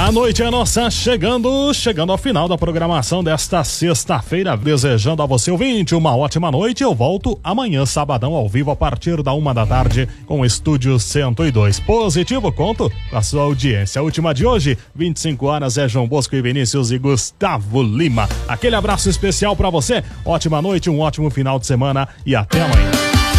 A noite é nossa, chegando ao final da programação desta sexta-feira, desejando a você, ouvinte, uma ótima noite. Eu volto amanhã, sabadão, ao vivo, a partir da 1 da tarde, com o Estúdio 102. Positivo, conto com a sua audiência. A última de hoje, 25 horas, é João Bosco e Vinícius e Gustavo Lima. Aquele abraço especial pra você, ótima noite, um ótimo final de semana e até amanhã.